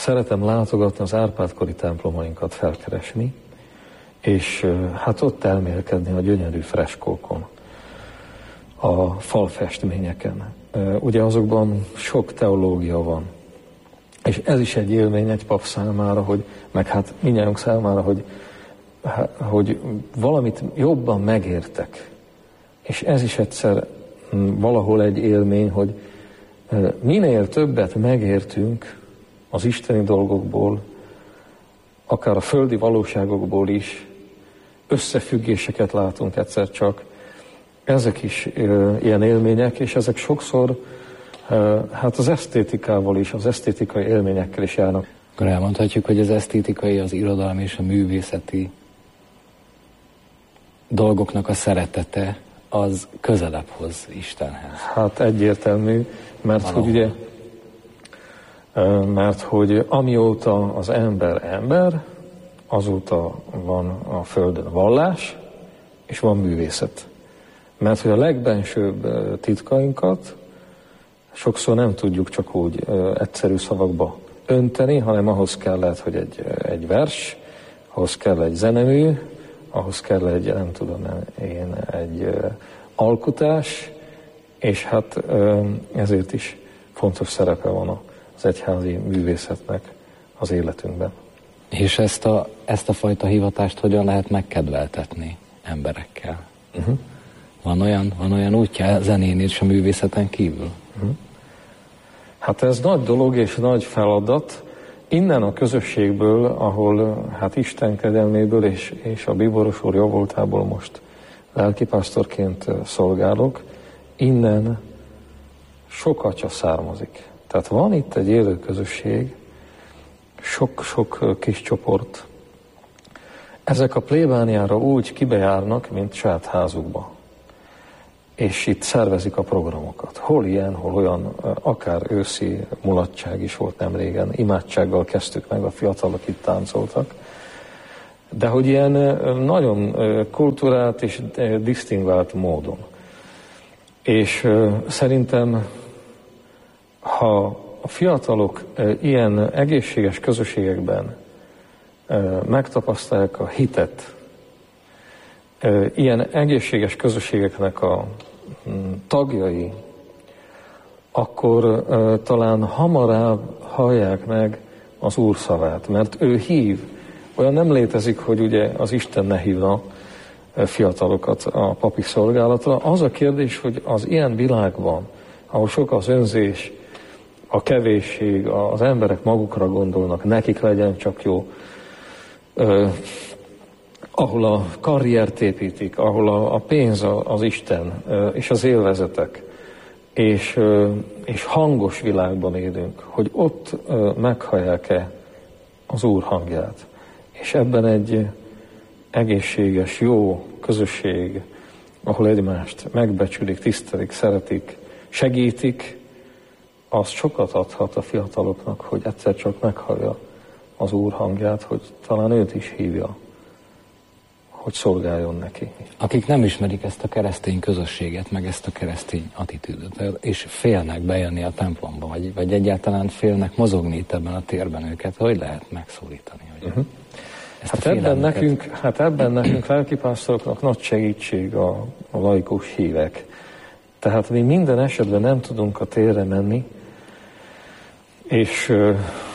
szeretem látogatni az Árpád-kori templomainkat, felkeresni, és hát ott elmélkedni a gyönyörű freskókon, a falfestményeken. Ugye azokban sok teológia van. És ez is egy élmény egy pap számára, meg hát mindnyájunk számára, hogy valamit jobban megértek. És ez is egyszer valahol egy élmény, hogy minél többet megértünk az isteni dolgokból, akár a földi valóságokból is, összefüggéseket látunk egyszer csak. Ezek is ilyen élmények, és ezek sokszor hát az esztétikával is, az esztétikai élményekkel is járnak. Akkor elmondhatjuk, hogy az esztétikai, az irodalmi és a művészeti dolgoknak a szeretete az közelebb hoz Istenhez. Hát egyértelmű, mert hogy amióta az ember, azóta van a Földön vallás, és van művészet. Mert hogy a legbensőbb titkainkat sokszor nem tudjuk csak úgy egyszerű szavakba önteni, hanem ahhoz kellett, hogy egy vers, ahhoz kell egy zenemű, ahhoz kell egy alkotás, és hát ezért is fontos szerepe van az egyházi művészetnek az életünkben. És ezt a fajta hivatást hogyan lehet megkedveltetni emberekkel? Van olyan útja a zenén és a művészeten kívül? Hát ez nagy dolog és nagy feladat. Innen a közösségből, ahol hát Isten kegyelméből és a Bíboros úr jóvoltából most lelkipásztorként szolgálok, innen sok atya származik. Tehát van itt egy élő közösség, sok kis csoport. Ezek a plébániára úgy kibejárnak, mint saját házukba. És itt szervezik a programokat. Hol ilyen, hol olyan, akár őszi mulatság is volt nem régen, imádsággal kezdtük meg, a fiatalok itt táncoltak. De hogy ilyen nagyon kultúrált és disztingvált módon. És szerintem, ha a fiatalok ilyen egészséges közösségekben megtapasztalják a hitet, ilyen egészséges közösségeknek a tagjai, akkor talán hamarabb hallják meg az Úr szavát, mert ő hív. Olyan nem létezik, hogy ugye az Isten ne hívna fiatalokat a papi szolgálatra. Az a kérdés, hogy az ilyen világban, ahol sok az önzés, a kevésség, az emberek magukra gondolnak, nekik legyen csak jó, ahol a karriert építik, ahol a pénz az Isten, és az élvezetek, és hangos világban élünk, hogy ott meghallják-e az Úr hangját. És ebben egy egészséges, jó közösség, ahol egymást megbecsülik, tisztelik, szeretik, segítik, az sokat adhat a fiataloknak, hogy egyszer csak meghallja az Úr hangját, hogy talán őt is hívja, hogy szolgáljon neki. Akik nem ismerik ezt a keresztény közösséget, meg ezt a keresztény attitűdöt, és félnek bejönni a templomba, vagy egyáltalán félnek mozogni itt ebben a térben őket, hogy lehet megszólítani? Hogy Hát ebben nekünk lelkipásztoroknak nagy segítség a laikus hívek. Tehát mi minden esetben nem tudunk a térre menni, és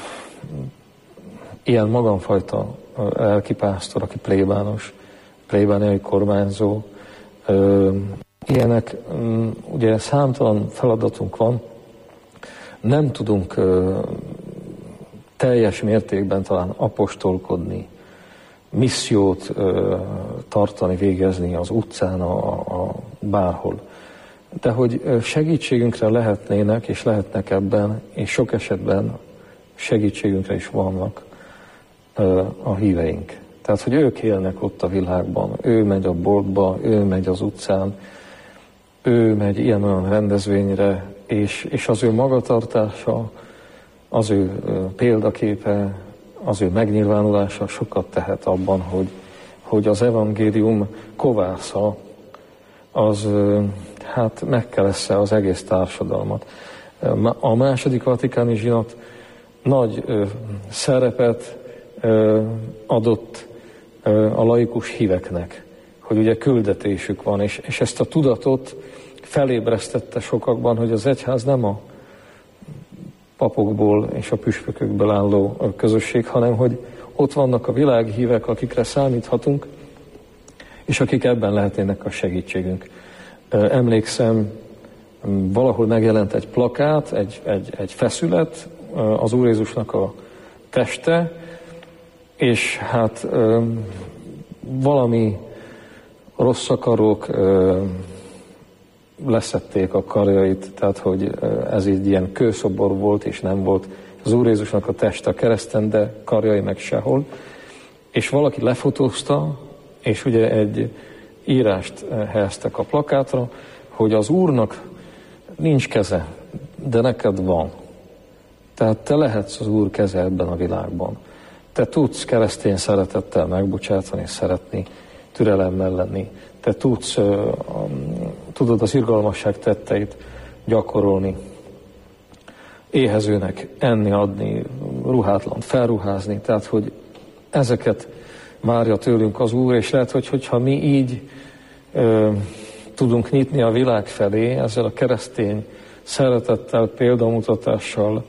ilyen magamfajta lelkipásztor, aki plébános, plébániai kormányzó, ilyenek, ugye számtalan feladatunk van, nem tudunk teljes mértékben talán apostolkodni, missziót tartani, végezni az utcán, bárhol. De hogy segítségünkre lehetnének, és lehetnek ebben, és sok esetben segítségünkre is vannak a híveink. Tehát, hogy ők élnek ott a világban, ő megy a boltba, ő megy az utcán, ő megy ilyen-olyan rendezvényre, és az ő magatartása, az ő példaképe, az ő megnyilvánulása sokat tehet abban, hogy az evangélium kovásza, az hát megkelessze az egész társadalmat. A második vatikáni zsinat nagy szerepet adott a laikus híveknek, hogy ugye küldetésük van, és ezt a tudatot felébresztette sokakban, hogy az egyház nem a papokból és a püspökökből álló közösség, hanem hogy ott vannak a világhívek, akikre számíthatunk, és akik ebben lehetnének a segítségünk. Emlékszem, valahol megjelent egy plakát, egy feszület, az Úr Jézusnak a teste, és hát valami rossz akarók leszették a karjait, tehát hogy ez egy ilyen kőszobor volt, és nem volt az Úr Jézusnak a teste a kereszten, de karjai meg sehol. És valaki lefotózta, és ugye egy írást helyeztek a plakátra, hogy az Úrnak nincs keze, de neked van. Tehát te lehetsz az Úr keze ebben a világban. Te tudsz keresztény szeretettel megbocsátani, szeretni, türelemmel lenni. Te tudod az irgalmasság tetteit gyakorolni. Éhezőnek enni, adni, ruhátlan felruházni. Tehát, hogy ezeket várja tőlünk az Úr, és lehet, hogyha mi így tudunk nyitni a világ felé, ezzel a keresztény szeretettel, példamutatással,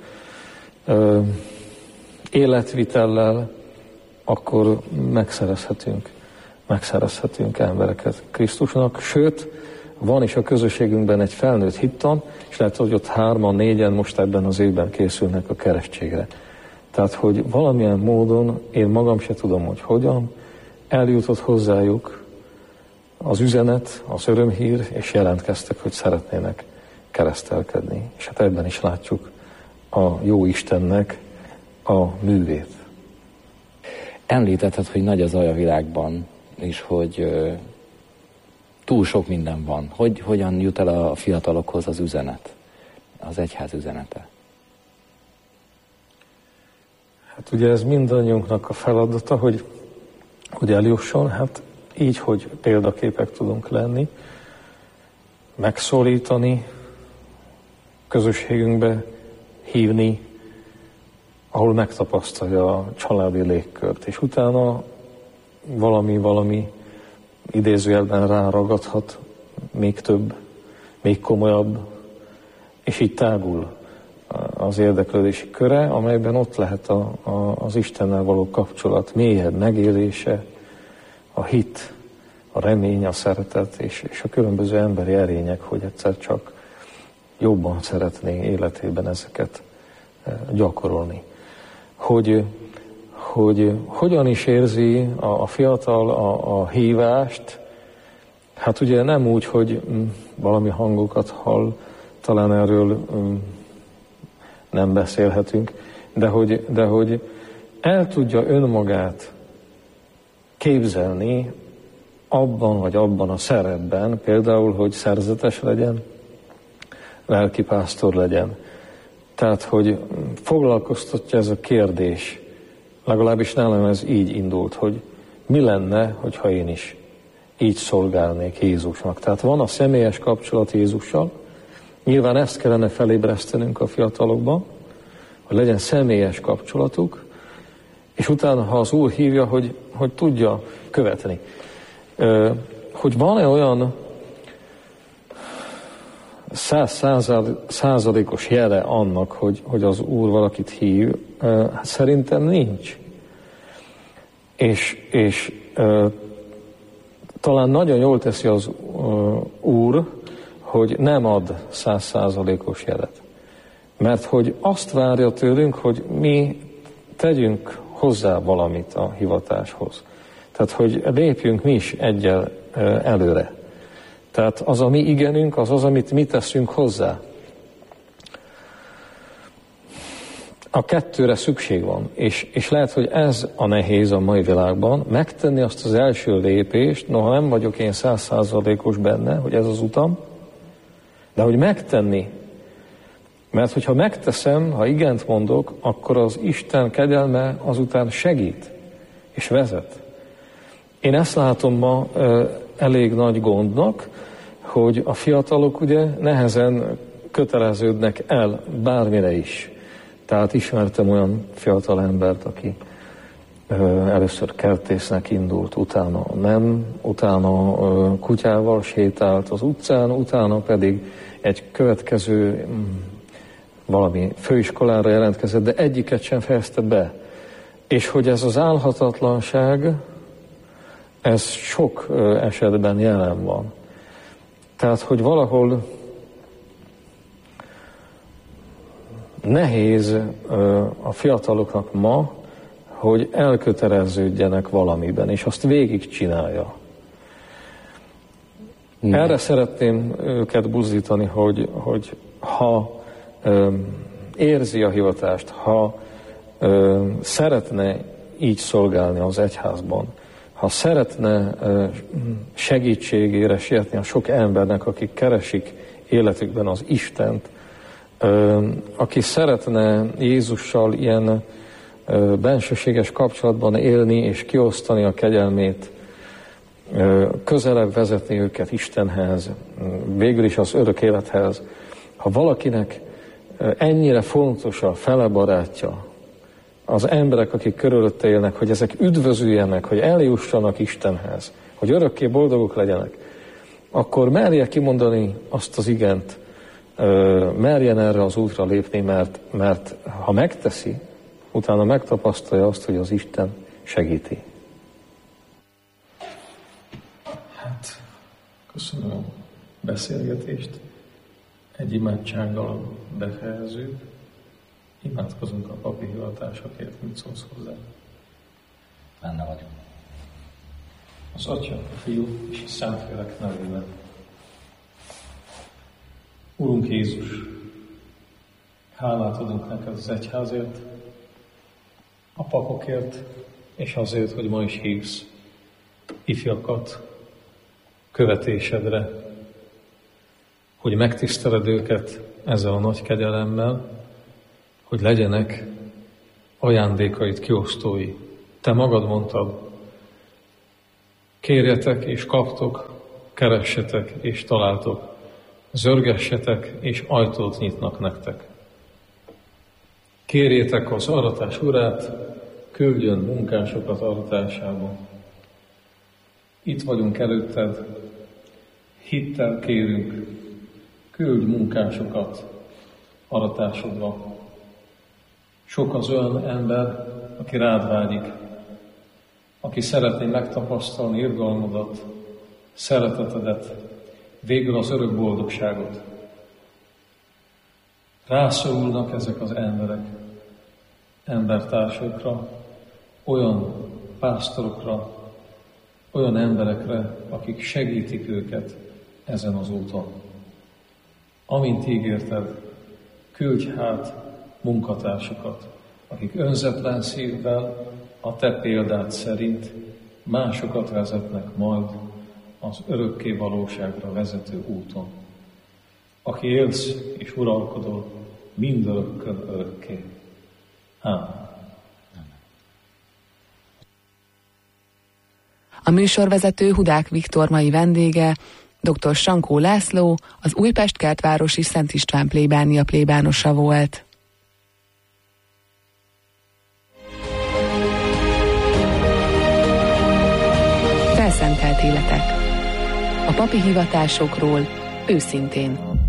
életvitellel, akkor megszerezhetünk embereket Krisztusnak. Sőt, van is a közösségünkben egy felnőtt hittan, és lehet, hogy ott 3-4 most ebben az évben készülnek a keresztségre. Tehát, hogy valamilyen módon, én magam se tudom, hogy hogyan, eljutott hozzájuk az üzenet, az örömhír, és jelentkeztek, hogy szeretnének keresztelkedni. És hát ebben is látjuk a jó Istennek a művét. Említetted, hogy nagy az zaj a világban, és hogy túl sok minden van. Hogyan jut el a fiatalokhoz az üzenet, az egyház üzenete? Hát ugye ez mindannyiunknak a feladata, hogy eljusson, hát így, hogy példaképek tudunk lenni, megszólítani, közösségünkbe hívni, ahol megtapasztalja a családi légkört, és utána valami idézőjelben ráragadhat, még több, még komolyabb, és így tágul az érdeklődési köre, amelyben ott lehet az Istennel való kapcsolat mélyebb megélése, a hit, a remény, a szeretet és a különböző emberi erények, hogy egyszer csak jobban szeretné életében ezeket gyakorolni. Hogy hogyan is érzi a fiatal a hívást, hát ugye nem úgy, hogy valami hangokat hall, talán erről nem beszélhetünk, de hogy el tudja önmagát képzelni abban vagy abban a szerepben, például, hogy szerzetes legyen, lelkipásztor legyen. Tehát, hogy foglalkoztatja ez a kérdés, legalábbis nálam ez így indult, hogy mi lenne, hogyha én is így szolgálnék Jézusnak. Tehát van a személyes kapcsolat Jézussal, nyilván ezt kellene felébresztenünk a fiatalokban, hogy legyen személyes kapcsolatuk, és utána, ha az Úr hívja, hogy tudja követni. Hogy van-e olyan 100%-os jele annak, hogy az Úr valakit hív, szerintem nincs. És talán nagyon jól teszi az Úr, hogy nem ad 100%-os jelet. Mert hogy azt várja tőlünk, hogy mi tegyünk hozzá valamit a hivatáshoz. Tehát, hogy lépjünk mi is egyel előre. Tehát az a mi igenünk, az, amit mi teszünk hozzá. A kettőre szükség van, és lehet, hogy ez a nehéz a mai világban, megtenni azt az első lépést, noha nem vagyok én 100%-os benne, hogy ez az utam, de hogy megtenni. Mert hogyha megteszem, ha igent mondok, akkor az Isten kegyelme azután segít és vezet. Én ezt látom ma elég nagy gondnak, hogy a fiatalok ugye nehezen köteleződnek el bármire is. Tehát ismertem olyan fiatal embert, aki először kertésznek indult, utána nem, utána kutyával sétált az utcán, utána pedig egy következő valami főiskolára jelentkezett, de egyiket sem fejezte be. És hogy ez az álhatatlanság, ez sok esetben jelen van. Tehát, hogy valahol nehéz a fiataloknak ma, hogy elköteleződjenek valamiben, és azt végigcsinálja. Erre szeretném őket buzdítani, hogy ha érzi a hivatást, ha szeretne így szolgálni az egyházban, ha szeretne segítségére sietni a sok embernek, akik keresik életükben az Istent, aki szeretne Jézussal ilyen bensőséges kapcsolatban élni és kiosztani a kegyelmét, közelebb vezetni őket Istenhez, végül is az örök élethez. Ha valakinek ennyire fontos a fele barátja, az emberek, akik körülötte élnek, hogy ezek üdvözüljenek, hogy eljussanak Istenhez, hogy örökké boldogok legyenek, akkor merje kimondani azt az igent, merjen erre az útra lépni, mert ha megteszi, utána megtapasztalja azt, hogy az Isten segíti. Hát, köszönöm a beszélgetést. Egy imádsággal befejezzük. Imádkozunk a papi hivatásokért, mit szólsz hozzá? Benne vagyunk. Az Atya, a Fiú és a Szentlélek nevében. Urunk Jézus, hálát adunk neked az egyházért, a papokért, és azért, hogy ma is hívsz ifjakat követésedre, hogy megtiszteled őket ezzel a nagy kegyelemmel, hogy legyenek ajándékaid kiosztói. Te magad mondtad, kérjetek és kaptok, keressetek és találtok, zörgessetek és ajtót nyitnak nektek. Kérjétek az aratás urát, küldjön munkásokat aratásába. Itt vagyunk előtted, hittel kérünk, küldj munkásokat aratásodba. Sok az olyan ember, aki rád vágyik, aki szeretné megtapasztalni irgalmadat, szeretetedet, végül az örök boldogságot. Rászorulnak ezek az emberek, embertársakra, olyan pásztorokra, olyan emberekre, akik segítik őket ezen az úton. Amint ígérted, küldj hát munkatársakat, akik önzetlen szívvel, a te példád szerint másokat vezetnek majd az örökké valóságra vezető úton. Aki élsz és uralkodol mindörökkön örökké. Ámen. A műsorvezető Hudák Viktor mai vendége dr. Sankó László, az Újpest kertvárosi Szent István plébánia plébánosa volt. Felszentelt életek. A papi hivatásokról őszintén.